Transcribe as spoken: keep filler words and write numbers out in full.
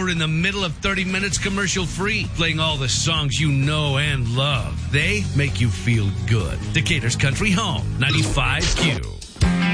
We're in the middle of thirty minutes commercial free, playing all the songs you know and love. They make you feel good. Decatur's Country Home, ninety-five Q.